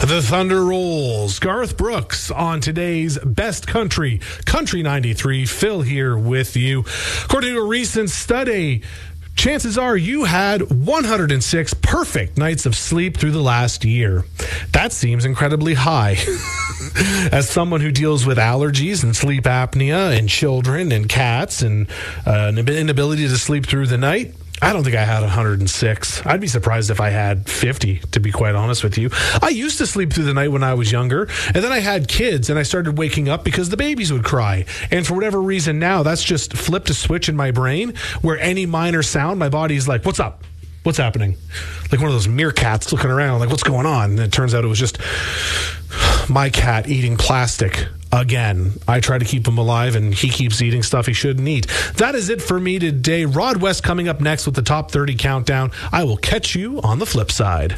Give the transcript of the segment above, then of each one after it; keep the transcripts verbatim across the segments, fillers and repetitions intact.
The Thunder rolls. Garth Brooks on today's Best Country, Country ninety-three. Phil here with you. According to a recent study, chances are you had one hundred six perfect nights of sleep through the last year. That seems incredibly high. As someone who deals with allergies and sleep apnea and children and cats and uh, an inability to sleep through the night, I don't think I had one hundred six. I'd be surprised if I had fifty, to be quite honest with you. I used to sleep through the night when I was younger, and then I had kids, and I started waking up because the babies would cry. And for whatever reason now, that's just flipped a switch in my brain where any minor sound, my body's like, what's up? What's happening? Like one of those meerkats looking around, like, what's going on? And it turns out it was just my cat eating plastic. Again, I try to keep him alive, and he keeps eating stuff he shouldn't eat. That is it for me today. Rod West coming up next with the Top thirty Countdown. I will catch you on the flip side.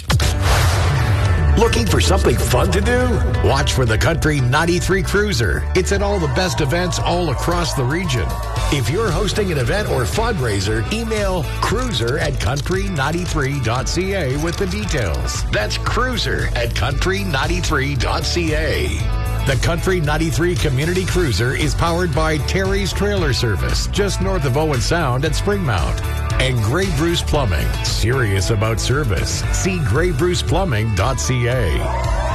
Looking for something fun to do? Watch for the Country ninety-three Cruiser. It's at all the best events all across the region. If you're hosting an event or fundraiser, email cruiser at country ninety-three dot c a with the details. That's cruiser at country ninety-three dot c a. The Country ninety-three Community Cruiser is powered by Terry's Trailer Service, just north of Owen Sound at Springmount. And Grey Bruce Plumbing, serious about service. See grey bruce plumbing dot c a.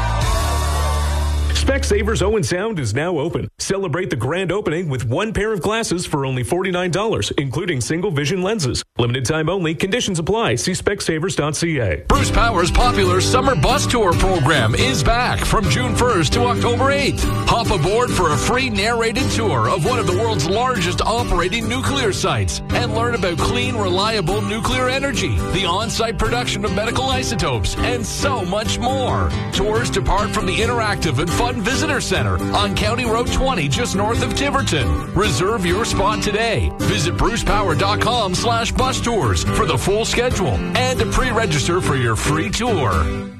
Specsavers Owen Sound is now open. Celebrate the grand opening with one pair of glasses for only forty-nine dollars, including single vision lenses. Limited time only. Conditions apply. See specsavers dot c a. Bruce Power's popular summer bus tour program is back from June first to October eighth. Hop aboard for a free narrated tour of one of the world's largest operating nuclear sites and learn about clean, reliable nuclear energy, the on-site production of medical isotopes, and so much more. Tours depart from the interactive and fun Visitor Center on County Road twenty, just north of Tiverton. Reserve your spot today. Visit bruce power dot com slash bus tours for the full schedule and to pre-register for your free tour.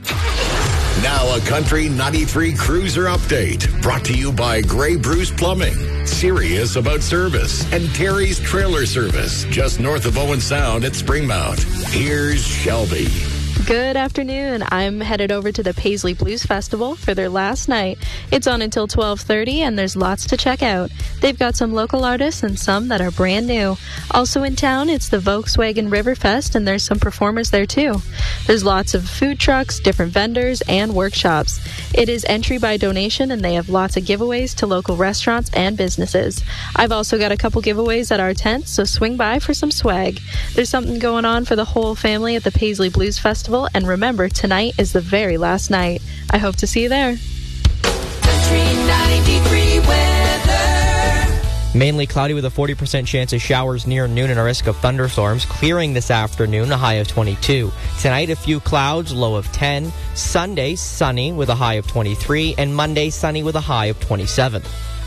Now a Country ninety-three Cruiser update brought to you by Grey Bruce Plumbing, serious about service, and Terry's Trailer Service, just north of Owen Sound at Springmount. Here's Shelby. Good afternoon. I'm headed over to the Paisley Blues Festival for their last night. It's on until twelve thirty, and there's lots to check out. They've got some local artists and some that are brand new. Also in town, it's the Volkswagen Riverfest, and there's some performers there too. There's lots of food trucks, different vendors, and workshops. It is entry by donation, and they have lots of giveaways to local restaurants and businesses. I've also got a couple giveaways at our tent, so swing by for some swag. There's something going on for the whole family at the Paisley Blues Festival. And remember, tonight is the very last night. I hope to see you there. Country ninety-three weather. Mainly cloudy with a forty percent chance of showers near noon and a risk of thunderstorms. Clearing this afternoon, a high of twenty-two. Tonight, a few clouds, low of ten. Sunday, sunny with a high of twenty-three. And Monday, sunny with a high of twenty-seven.